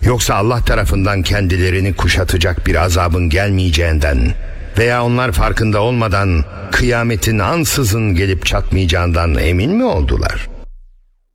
Yoksa Allah tarafından kendilerini kuşatacak bir azabın gelmeyeceğinden veya onlar farkında olmadan kıyametin ansızın gelip çatmayacağından emin mi oldular?